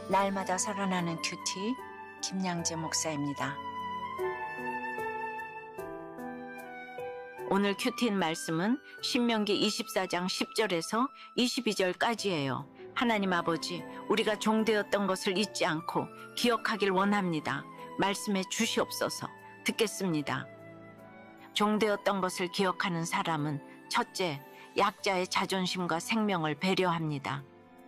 날마다 살아나는 큐티 김양재 목사입니다. 오늘 큐티인 말씀은 신명기 24장 10절에서 22절까지예요. 하나님 아버지, 우리가 종되었던 것을 잊지 않고 기억하길 원합니다. 말씀해 주시옵소서. 듣겠습니다. 종되었던 것을 기억하는 사람은 첫째, 약자의 자존심과 생명을 배려합니다.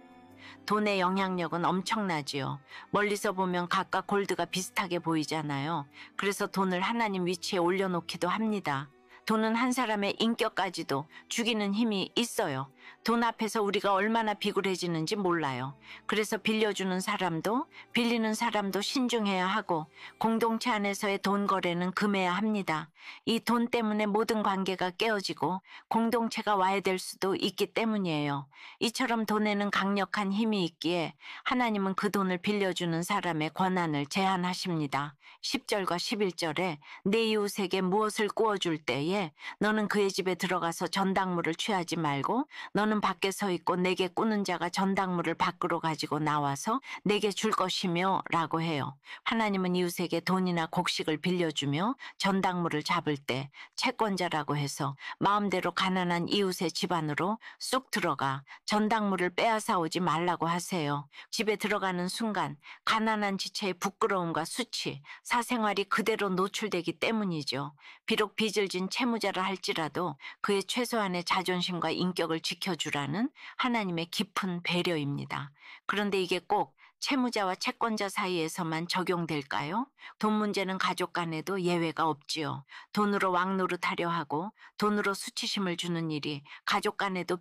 돈의 영향력은 엄청나지요. 멀리서 보면 각각 골드가 비슷하게 보이잖아요. 그래서 돈을 하나님 위치에 올려놓기도 합니다. 돈은 한 사람의 인격까지도 죽이는 힘이 있어요. 돈 앞에서 우리가 얼마나 비굴해지는지 몰라요. 그래서 빌려주는 사람도 빌리는 사람도 신중해야 하고 공동체 안에서의 돈 거래는 금해야 합니다. 이 돈 때문에 모든 관계가 깨어지고 공동체가 와해될 수도 있기 때문이에요. 이처럼 돈에는 강력한 힘이 있기에 하나님은 그 돈을 빌려주는 사람의 권한을 제한하십니다. 10절과 11절에 내 이웃에게 무엇을 구워줄 때에 너는 그의 집에 들어가서 전당물을 취하지 말고 너는 밖에 서 있고 내게 꾸는 자가 전당물을 밖으로 가지고 나와서 내게 줄 것이며 라고 해요. 하나님은 이웃에게 돈이나 곡식을 빌려주며 전당물을 잡을 때 채권자라고 해서 마음대로 가난한 이웃의 집 안으로 쑥 들어가 전당물을 빼앗아 오지 말라고 하세요. 집에 들어가는 순간 가난한 지체의 부끄러움과 수치, 사생활이 그대로 노출되기 때문이죠. 비록 빚을 진 채무자라 할지라도 그의 최소한의 자존심과 인격을 지켜주라는 하나님의 깊은 배려입니다. 그런데 이게 꼭 채무자와 채권자 사이에서만 적용될까요? 돈 문제는 가족 간에도 예외가 없지요. 돈으로 왕노릇하려 하고 돈으로 수치심을 주는 일이 가족 간에도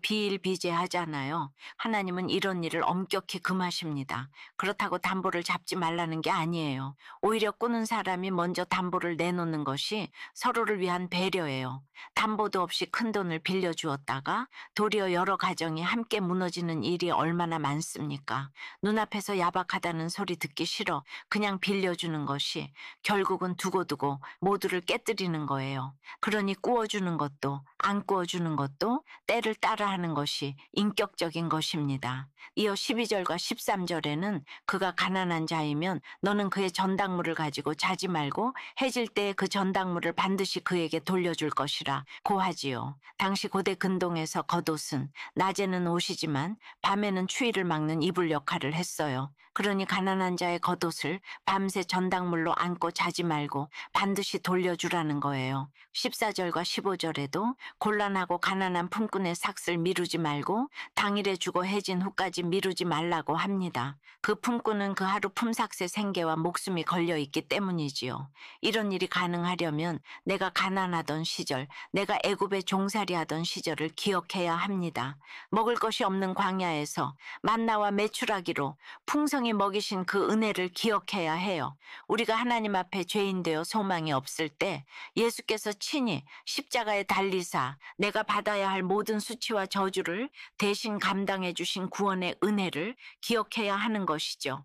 비일비재하잖아요. 하나님은 이런 일을 엄격히 금하십니다. 그렇다고 담보를 잡지 말라는 게 아니에요. 오히려 꾸는 사람이 먼저 담보를 내놓는 것이 서로를 위한 배려예요. 담보도 없이 큰 돈을 빌려주었다가 도리어 여러 가정이 함께 무너지는 일이 얼마나 많습니까? 눈앞에서 야박하다는 소리 듣기 싫어 그냥 빌려주는 것이 결국은 두고두고 모두를 깨뜨리는 거예요. 그러니 구워주는 것도 안 구워주는 것도 때를 따라하는 것이 인격적인 것입니다. 이어 12절과 13절에는 그가 가난한 자이면 너는 그의 전당물을 가지고 자지 말고 해질 때에 그 전당물을 반드시 그에게 돌려줄 것이라 고하지요. 당시 고대 근동에서 겉옷은 낮에는 옷이지만 밤에는 추위를 막는 이불 역할을 했어요. 그러니 가난한 자의 겉옷을 밤새 전당물로 안고 자지 말고 반드시 돌려주라는 거예요. 14절과 15절에도 곤란하고 가난한 품꾼의 삭슬 미루지 말고 당일에 주고 해진 후까지 미루지 말라고 합니다. 그 품꾼은 그 하루 품삯의 생계와 목숨이 걸려있기 때문이지요. 이런 일이 가능하려면 내가 가난하던 시절, 내가 애굽에 종살이하던 시절을 기억해야 합니다. 먹을 것이 없는 광야에서 만나와 메추라기로 풍성히 먹이신 그 은혜를 기억해야 해요. 우리가 하나님 앞에 죄인 되어 소망이 없을 때 예수께서 친히 십자가에 달리사 내가 받아야 할 모든 수치와 저주를 대신 감당해 주신 구원의 은혜를 기억해야 하는 것이죠.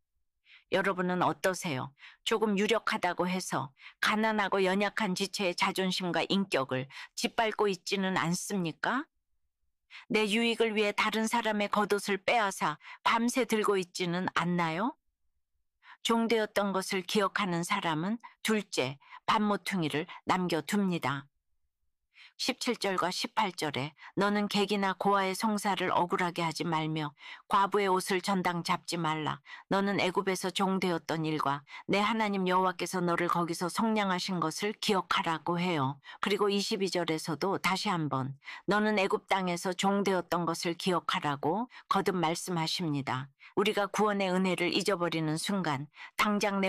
여러분은 어떠세요? 조금 유력하다고 해서 가난하고 연약한 지체의 자존심과 인격을 짓밟고 있지는 않습니까? 내 유익을 위해 다른 사람의 겉옷을 빼앗아 밤새 들고 있지는 않나요? 종되었던 것을 기억하는 사람은 둘째, 반모퉁이를 남겨둡니다. 17절과 18절에 너는 객이나 고아의 송사를 억울하게 하지 말며 과부의 옷을 전당 잡지 말라. 너는 애굽에서 종되었던 일과 내 하나님 여호와께서 너를 거기서 속량하신 것을 기억하라고 해요. 그리고 22절에서도 다시 한번 너는 애굽 땅에서 종되었던 것을 기억하라고 거듭 말씀하십니다. 우리가 구원의 은혜를 잊어버리는 순간 당장 내